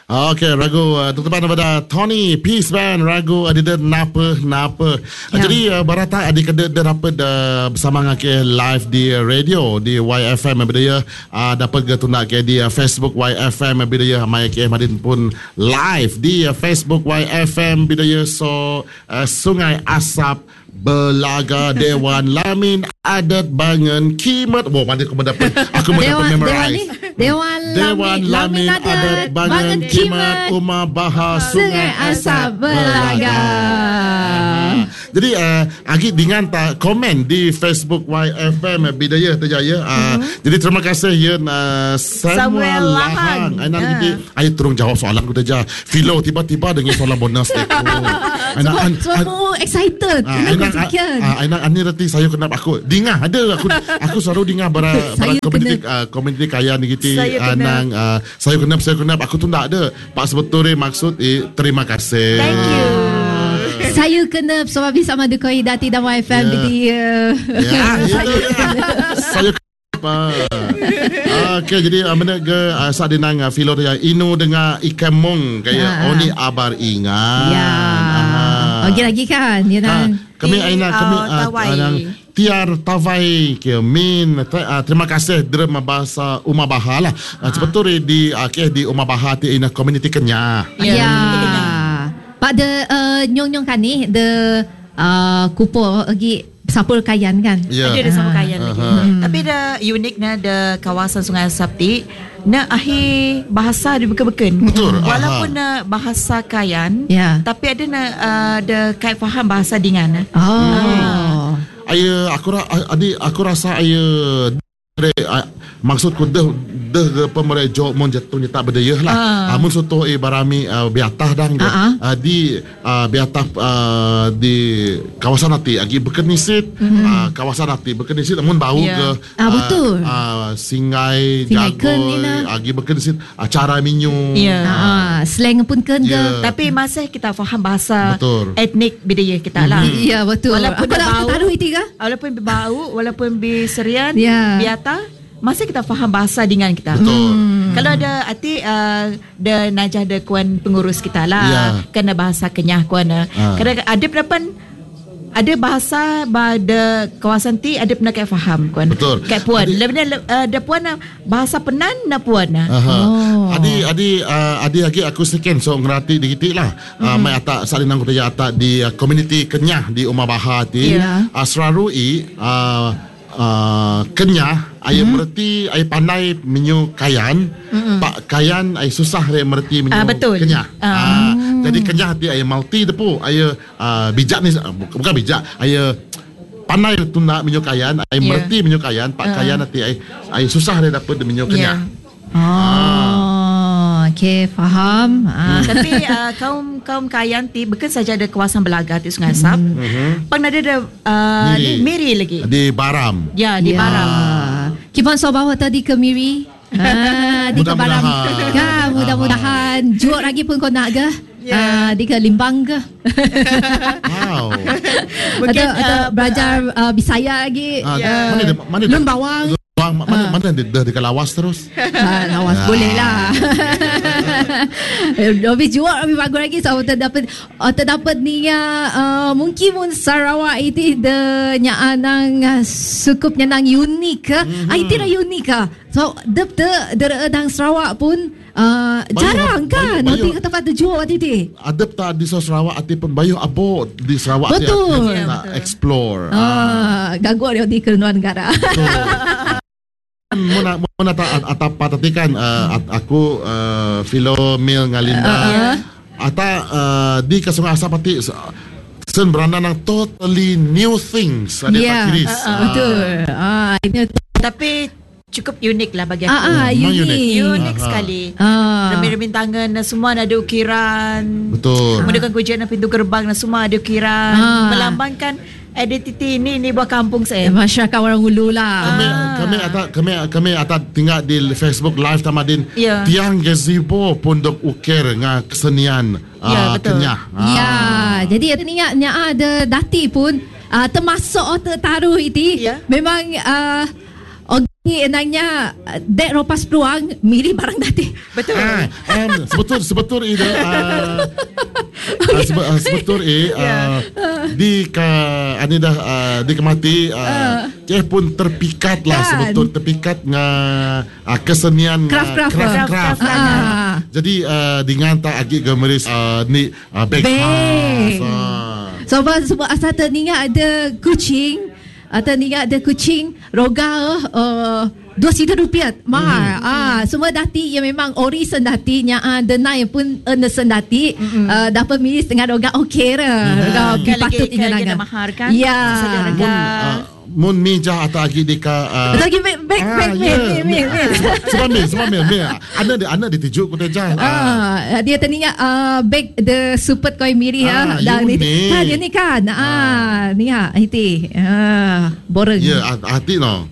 Okey, ragu tutupan daripada Tony Peace Band, ragu ada napa. Jadi barata adik ada dapat bersama dengan ke live di radio di YFM bidaya dapat ke tunda ke di Facebook YFM bidaya mai ke madin pun live di Facebook YFM bidaya Sungai Asap Belaga Dewan Lamin Adat Bangan Kimat. Mana aku mendapat memorize. Dewan Lamin Adat Bangan Kimat Umar Bahar Sungai Asap Belaga. Jadi Agi dengan komen di Facebook YFM Bidaya Terjaya. Jadi terima kasih Yun Samuel Lahang. Ayo turun jawab soalan aku saja. Philo tiba-tiba dengan soalan bonus itu. Semua excited. Anak ani reti saya kenapa aku dingah ada aku selalu dingah bara komuniti kaya ni gitu anang saya kenapa aku tu tak ada pak sebetulnya maksud terima kasih. Thank you. Saya kena sebab sama ada kau Hidati dan YFM dia. Saya okey, jadi mana ke saat dinang Philo dia inu dengan ikan mong kayak oni abar ingat. Ya. Okey lagi kan dia kami tiar tawai ke min terima kasih derma bahasa Umar Bahar lah. Sebetulnya di Umar Bahar ti ina community Kenyah. Ya. Pada nyong-nyong kan ni the kupo lagi sapul kayan kan. Ada sapul kayan lagi. Tapi ada uniknya ada kawasan Sungai Asap ti na akhir bahasa di beken-beken. Betul. Walaupun bahasa kayan, tapi ada ada kait faham bahasa dingan. Aku rasa maksudku pemerintah jawab mon jatuh tak berdaya lah. Mun soto barami biatah dang di biatah di kawasan nanti agi berkenisit kawasan nanti berkenisit mun bau ke betul singai jagoy agi berkenisit acara minyu slang pun kan ke tapi masih kita faham bahasa betul. Etnik budaya kita lah. Ya betul. Walaupun bau walaupun bau walaupun berserian biata masih kita faham bahasa dengan kita. Betul. Kalau ada arti ada najah ada kuan pengurus kita lah. Kena bahasa Kenyah kuan. Kadang ada pendapat ada bahasa pada kawasan ti ada pernah kayak faham kuan. Betul. Kayak puan. Lebih ada puan bahasa penan na puan. Adi lagi aku second so ngerti dikit lah. Mai atak salinang kutaya atak di community Kenyah di Umar Bahar ti. Serarui Kenyah ayah merti ayah pandai menyu kayan pak kayan ayah susah ayah merti menyu Kenyah. Jadi Kenyah ti ayah multi depu ayah bijak ni bukan bijak ayah pandai tu nak menyu kayan ayah merti menyu kayan pak kayan nanti ayah susah ayah dapat menyu Kenyah. Okey, faham. Tapi kaum kayan ti bukan saja ada kawasan Belaga di Sungai Asap. Pernah ada Miri lagi. Di Baram. Ya, di Baram. Kipon so bawa tadi ke Miri. Di ke Baram. Ya, mudah-mudahan jual lagi pun kau nak ke? Di ke Limbang ke? Wow. Atau belajar Bisaya lagi. Mana Lembawang. Mana dah dekat lawas terus. Lawas boleh lah. Lebih jual lebih bagus lagi sebab terdapat ni mungkin pun Sarawak itu nya anang cukup nang unik ke. Itu dah unik ke. So dang Sarawak pun jarang kan nanti ke tempat jual tadi. Ada tak di Sarawak ataupun bayu abo di Sarawak betul. Explore. Ganggu dia di keluar negara. Muna atapa tadi kan aku Philo Mil Ngalinda di Sungai Asap pati sen beranda nang totally new things ada pakiris. Betul. Tapi cukup unik lah bagi aku. Unik sekali. Remin-remin tangan semua ada ukiran. Betul. Kemudian kujian pintu gerbang semua ada ukiran melambangkan identiti ini buah kampung saya. Masyarakat orang Hulu lah. Kami atas tinggal di Facebook live tamadin. Tiang gazebo pun dok ukir dengan kesenian Kenyah. Jadi ada dati pun termasuk taruh itu memang Ni enaknya dek ropas peluang milih barang dati. Betul. Sebetul itu sebetul di ani dah dikemati dia pun terpikat lah sebetul terpikat kesenian craft. Jadi dengan tak agi gemeris ni bag house. Sebab asal terningat ada kucing atau ningat ada kucing roga RM2 mahal. Semua dati yang memang ori sendati yang denai pun sendati dapat milih setengah roga okey lah. Patut ingat mahar kan. Ya. Mun mijah atau agi dika lagi back sebab mil ana ditujuk ku tejah dia teringat bag the super koi miri dan ni kan ni hati boreng hati no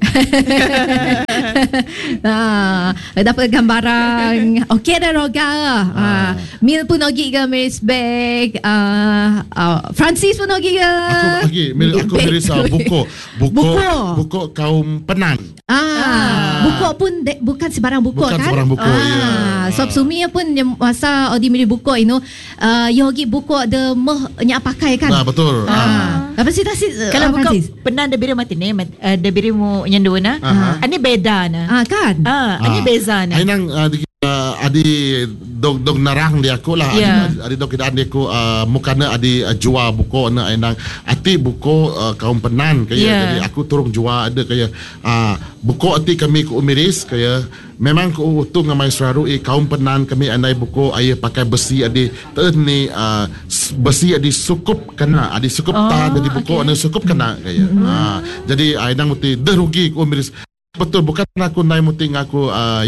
dapat gambaran okey dah roga Mil pun ogi ke Miss Bag Francis pun ogi ke aku miris buku kaum penan buku pun bukan sebarang buku kan sebarang buku sebab sumi pun masa odi milih buku ini yogi buku de nyak pakai kan betul apa sih kalau buku penan de biri mati ni de biri mu nyenduna ani beda na kan ani beza na ainang adi dog narang dia aku lah adi dog kidaan dia aku mukana adi jual buku na ainang ati buku kaum penan kaya jadi aku turung jual ada kaya buku ati kami ku umiris kaya memang ku utung ngamai seraru kaum penan kami andai buku ayah pakai besi adi ni besi adi sukup kena adi sukup tahan jadi buku adi sukup kena kaya jadi ainang muti derugi ku umiris. Betul, bukan aku naik muting aku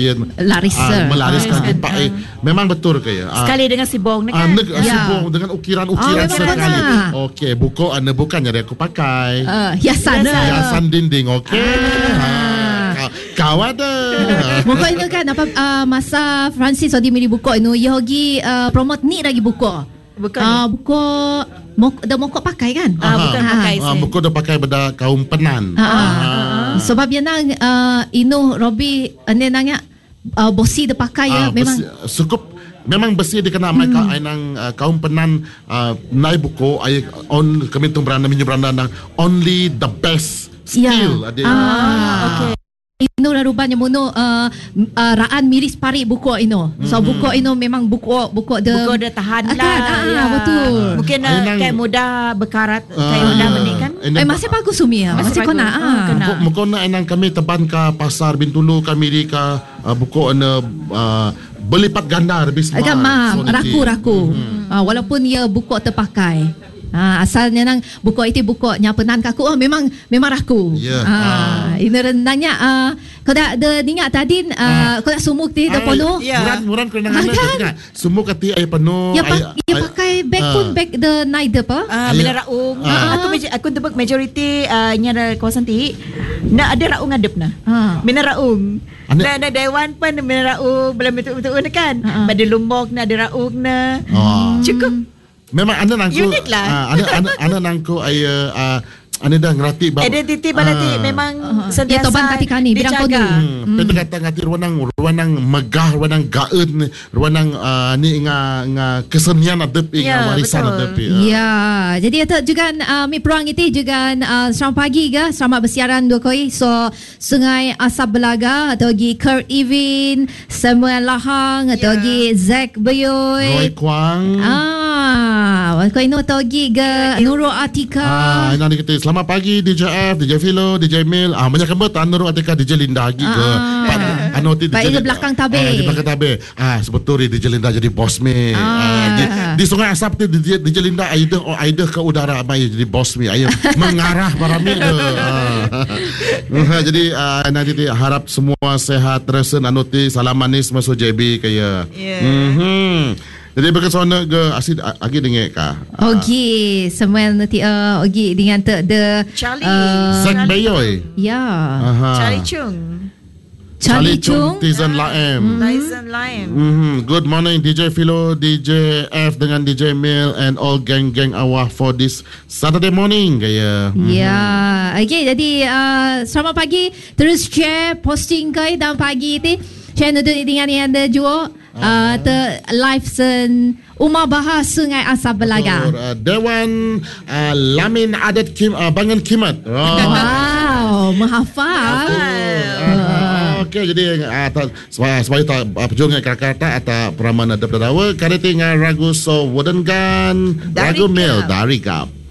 melariskan memang betul kaya sekali dengan sibong kan sibong dengan ukiran sekali. Okey, buku anda bukan jadi aku pakai hiasan dinding. Okey, kau ada buku itu kan apa masa Francis odi milih buku itu yogi promote ni lagi buku buku dah mokok pakai kan bukan pakai buku dah pakai benda kaum penan sebab yang nang inu Robi ane nanya bosi dah pakai memang cukup memang besi dikenal mereka ainang kaum penan naik buku on kami tu beranda only the best skill ada okay. Ino rubanya mono raan miris pari buku ino. So buku ino memang buku de tahan lah. Betul. Mungkin kayak mudah berkarat kayak mudah menik kan. Masih bagus sumi masih kena. Mukona enang kami teban ke pasar Bintulu kami di ke buku ina berlipat ganda lebih smart. Raku. Walaupun ia buku terpakai. Asalnya nang buku itu buku nyapenan kaku memang raku. Ini rendangnya kau dah ingat tadi kau dah sumuk ti dah penuh. Muran kena ngana sumuk kati ay penuh. Ya pakai bag pun bag the night apa? Bila raung. Aku tebak majority nya ada kawasan ti nak ada raung ngadep na. Mina raung. Ada dewan pun mina raung belum betul-betul kan. Pada Lombok na ada raung na. Cukup. Memang anda nangku unik lah. anda nangku ayah anda dah ngerti identiti balati memang sentiasa toban ketika ni birang kono. Kita kata ngati ruanang megah, ruanang gaeun, ruanang ni nga kesenian adep nga warisan adep. Ya, jadi itu juga mi peruang itu juga selamat pagi ke, selamat bersiaran dua koi. So Sungai Asap Belaga atau gi Kurt Evin, Samuel Lahang atau gi Zack Bayoy, Roy Kwang. Kau ini atau gi ke Nurul Atika. Ini kita selamat pagi DJ F, DJ Philo, DJ Mil. Banyak kebetulan Nurul Atika, DJ Linda lagi ke. Baik di belakang tabe. Di belakang tabe. Sebetulnya DJ Linda jadi bos me. Di Sungai Asap tu DJ Linda aidah ke udara mai jadi bos me. Ayo mengarah barami ke. Jadi nanti harap semua sehat tersen anuti salam manis masuk JB kaya. Jadi berkesona ke asid agi dengek ka. Okey, Samuel nanti okey dengan de Charlie Zack Bayoy. Ya. Charlie Chung. Charlie Chung, Tizan Laem. Tyson Lime. Good morning DJ Philo, DJ F dengan DJ Mil and all gang-gang awah for this Saturday morning gaya. Ya, okay. Jadi selamat pagi. Terus share posting kau dalam pagi ni. Channel tu dengan yang ada juga live sen Umar Bahar Sungai Asap Belaga. Dewan Lamin Adat Bangan Kimat. Wow, menghafal. Okey, jadi supaya tak perjuangan kata atau peraman ada berdawa, kada tinggal ragu so wooden gun, ragu mil dari kap.